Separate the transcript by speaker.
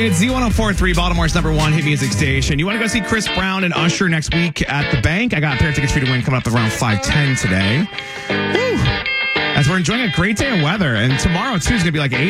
Speaker 1: It's Z1043, Baltimore's number one hit music station. You want to go see Chris Brown and Usher next week at the Bank? I got a pair of tickets for you to win coming up around 5:10 today. Woo. As we're enjoying a great day of weather. And tomorrow, too, is going to be like 80.